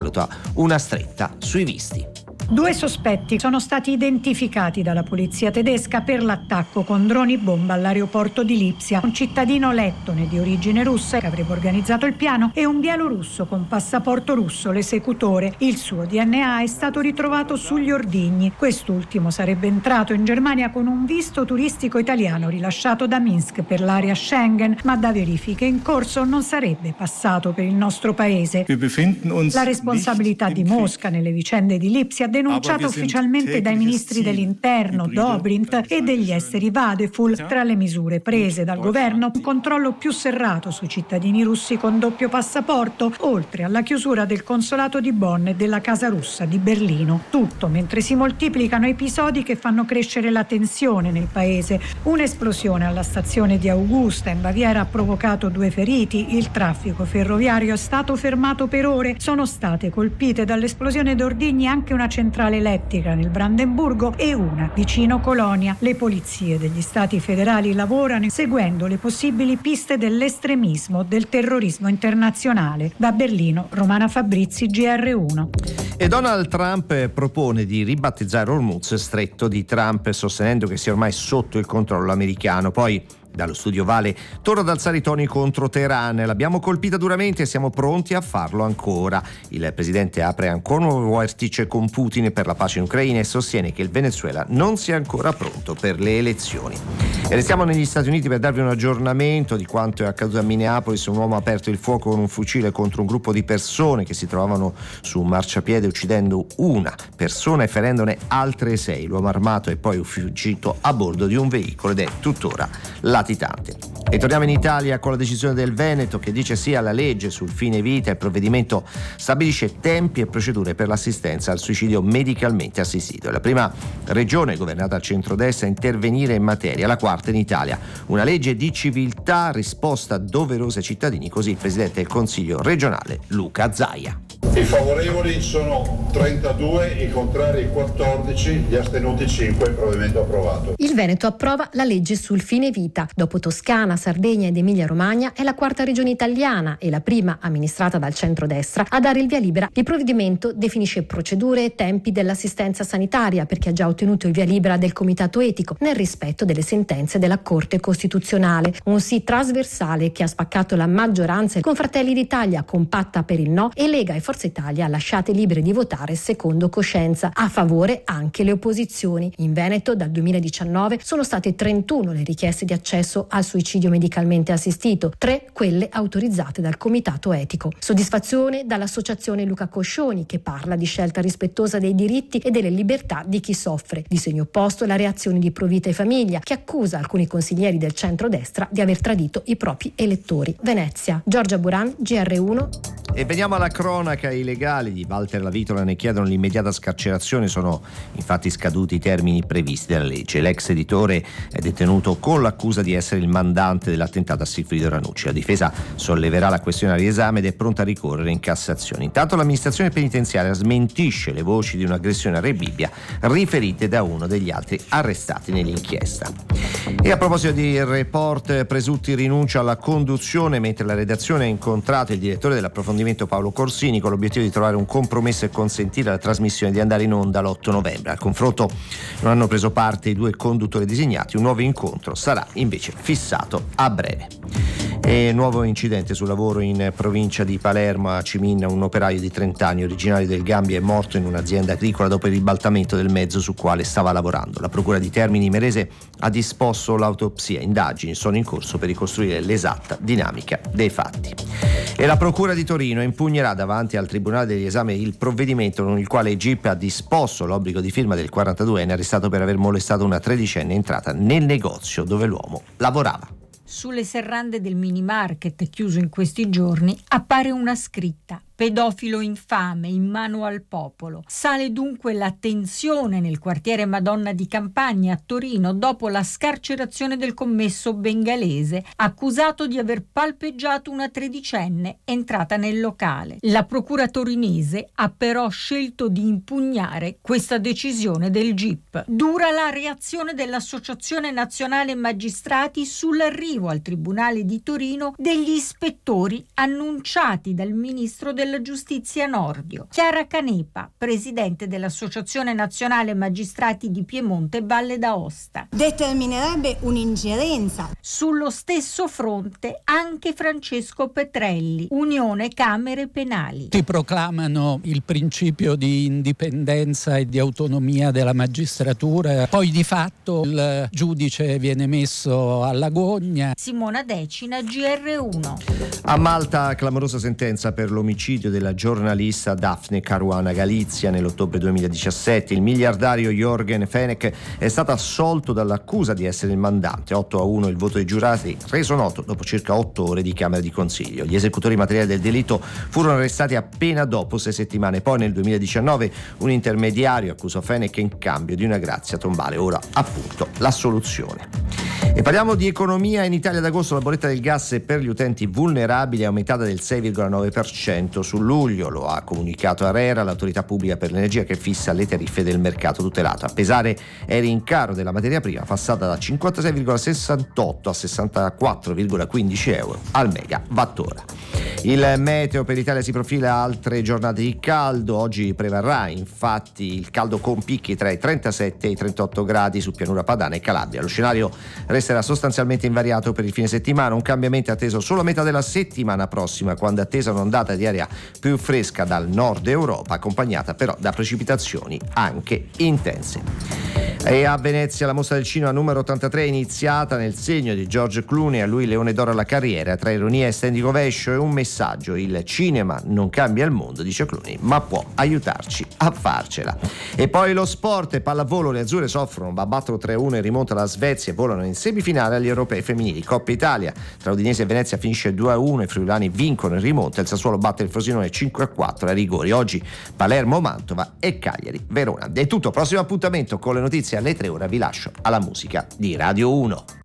valuta una stretta sui visti. 2 sospetti sono stati identificati dalla polizia tedesca per l'attacco con droni bomba all'aeroporto di Lipsia. Un cittadino lettone di origine russa che avrebbe organizzato il piano e un bielorusso con passaporto russo, l'esecutore. Il suo DNA è stato ritrovato sugli ordigni. Quest'ultimo sarebbe entrato in Germania con un visto turistico italiano rilasciato da Minsk per l'area Schengen, ma da verifiche in corso non sarebbe passato per il nostro paese. La responsabilità di Mosca nelle vicende di Lipsia denunciata ufficialmente dai ministri dell'interno Dobrindt e degli esteri Vadeful. Tra le misure prese dal governo, un controllo più serrato sui cittadini russi con doppio passaporto, oltre alla chiusura del consolato di Bonn e della Casa Russa di Berlino. Tutto mentre si moltiplicano episodi che fanno crescere la tensione nel paese. Un'esplosione alla stazione di Augusta in Baviera ha provocato 2 feriti. Il traffico ferroviario è stato fermato per ore. Sono state colpite dall'esplosione d'ordigni anche una centrale elettrica nel Brandeburgo e una vicino Colonia. Le polizie degli stati federali lavorano seguendo le possibili piste dell'estremismo, del terrorismo internazionale. Da Berlino, Romana Fabrizi, GR1. E Donald Trump propone di ribattezzare Hormuz Stretto di Trump, sostenendo che sia ormai sotto il controllo americano. Poi dallo studio Vale torna ad alzare i toni contro Teheran. L'abbiamo colpita duramente e siamo pronti a farlo ancora. Il presidente apre ancora un nuovo vertice con Putin per la pace in Ucraina e sostiene che il Venezuela non sia ancora pronto per le elezioni. E restiamo negli Stati Uniti per darvi un aggiornamento di quanto è accaduto a Minneapolis. Un uomo ha aperto il fuoco con un fucile contro un gruppo di persone che si trovavano su un marciapiede, uccidendo una persona e ferendone altre 6. L'uomo armato è poi fuggito a bordo di un veicolo ed è tuttora latitante. E torniamo in Italia con la decisione del Veneto che dice sì alla legge sul fine vita. Il provvedimento stabilisce tempi e procedure per l'assistenza al suicidio medicalmente assistito. È la prima regione governata al centrodestra a intervenire in materia, la quarta in Italia. Una legge di civiltà, risposta doverosa ai cittadini, così il presidente del Consiglio regionale Luca Zaia. I favorevoli sono 32, i contrari 14, gli astenuti 5, il provvedimento approvato. Il Veneto approva la legge sul fine vita. Dopo Toscana, Sardegna ed Emilia-Romagna è la quarta regione italiana e la prima amministrata dal centrodestra a dare il via libera. Il provvedimento definisce procedure e tempi dell'assistenza sanitaria per chi ha già ottenuto il via libera del Comitato Etico nel rispetto delle sentenze della Corte Costituzionale. Un sì trasversale che ha spaccato la maggioranza con Fratelli d'Italia compatta per il no e Lega e Forza Italia lasciate libere di votare secondo coscienza. A favore anche le opposizioni. In Veneto dal 2019 sono state 31 le richieste di accesso al suicidio medicalmente assistito, 3 quelle autorizzate dal Comitato Etico. Soddisfazione dall'associazione Luca Coscioni che parla di scelta rispettosa dei diritti e delle libertà di chi soffre. Di segno opposto la reazione di Provita e Famiglia che accusa alcuni consiglieri del centrodestra di aver tradito i propri elettori. Venezia, Giorgia Buran, GR1. E veniamo alla cronaca. I legali di Walter Lavitola ne chiedono l'immediata scarcerazione. Sono infatti scaduti i termini previsti dalla legge. L'ex editore è detenuto con l'accusa di essere il mandante dell'attentato a Sigfrido Ranucci. La difesa solleverà la questione a riesame ed è pronta a ricorrere in Cassazione. Intanto l'amministrazione penitenziaria smentisce le voci di un'aggressione a Re Bibbia riferite da uno degli altri arrestati nell'inchiesta. E a proposito di Report, Presutti rinuncia alla conduzione, mentre la redazione ha incontrato il direttore dell'approfondimento Paolo Corsini con l'obiettivo di trovare un compromesso e consentire alla trasmissione di andare in onda l'8 novembre. Al confronto non hanno preso parte i 2 conduttori designati. Un nuovo incontro sarà invece fissato a breve. E nuovo incidente sul lavoro in provincia di Palermo. A Ciminna un operaio di 30 anni originario del Gambia è morto in un'azienda agricola dopo il ribaltamento del mezzo su quale stava lavorando. La procura di Termini Imerese ha disposto l'autopsia. Indagini sono in corso per ricostruire l'esatta dinamica dei fatti. E la procura di Torino impugnerà davanti al Tribunale degli Esami il provvedimento con il quale il GIP ha disposto l'obbligo di firma del 42enne arrestato per aver molestato una 13enne entrata nel negozio dove l'uomo lavorava. Sulle serrande del mini market chiuso in questi giorni appare una scritta: pedofilo infame in mano al popolo. Sale dunque la tensione nel quartiere Madonna di Campagna a Torino dopo la scarcerazione del commesso bengalese accusato di aver palpeggiato una 13enne entrata nel locale. La procura torinese ha però scelto di impugnare questa decisione del GIP. Dura la reazione dell'Associazione Nazionale Magistrati sull'arrivo al Tribunale di Torino degli ispettori annunciati dal ministro della della Giustizia Nordio. Chiara Canepa, presidente dell'Associazione Nazionale Magistrati di Piemonte e Valle d'Aosta. Determinerebbe un'ingerenza. Sullo stesso fronte anche Francesco Petrelli, Unione Camere Penali. Si proclamano il principio di indipendenza e di autonomia della magistratura, poi di fatto il giudice viene messo alla gogna. Simona Decina, GR1. A Malta, clamorosa sentenza per l'omicidio della giornalista Daphne Caruana Galizia nell'ottobre 2017. Il miliardario Jorgen Fenech è stato assolto dall'accusa di essere il mandante. 8-1 il voto dei giurati, reso noto dopo circa 8 ore di Camera di Consiglio. Gli esecutori materiali del delitto furono arrestati appena dopo 6 settimane. Poi nel 2019 un intermediario accusò Fenech in cambio di una grazia tombale. Ora appunto l'assoluzione. E parliamo di economia. In Italia ad agosto la bolletta del gas per gli utenti vulnerabili è aumentata del 6,9% su luglio, lo ha comunicato ARERA, l'autorità pubblica per l'energia che fissa le tariffe del mercato tutelato. A pesare è il rincaro della materia prima, passata da 56,68 a 64,15 euro al megawattora. Il meteo per l'Italia si profila altre giornate di caldo. Oggi prevarrà infatti il caldo con picchi tra i 37 e i 38 gradi su pianura padana e Calabria. Lo scenario resterà sostanzialmente invariato per il fine settimana, un cambiamento atteso solo a metà della settimana prossima, quando è attesa un'ondata di aria più fresca dal nord Europa, accompagnata però da precipitazioni anche intense. E a Venezia la mostra del cinema numero 83 è iniziata nel segno di George Clooney, a lui Leone d'Oro alla carriera, tra ironia e standing ovation e un messaggio: il cinema non cambia il mondo, dice Clooney, ma può aiutarci a farcela. E poi lo sport e pallavolo, le azzurre soffrono, ma battono 3-1 in rimonta alla Svezia e volano in semifinale agli europei femminili. Coppa Italia tra Udinese e Venezia finisce 2-1, i friulani vincono in rimonta, il Sassuolo batte il Frosinone 5-4 ai rigori. Oggi Palermo, Mantova e Cagliari Verona. È tutto, prossimo appuntamento con le notizie alle 3. Ora vi lascio alla musica di Radio 1.